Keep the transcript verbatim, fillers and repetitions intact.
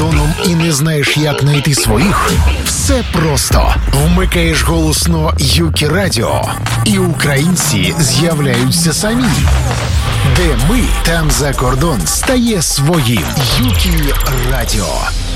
кордоном і не знаєш, як знайти своїх? Все просто. Вмикаєш голосно Юкі Радіо, і українці з'являються самі. Де ми, там за кордон стає своїм. Юкі Радіо.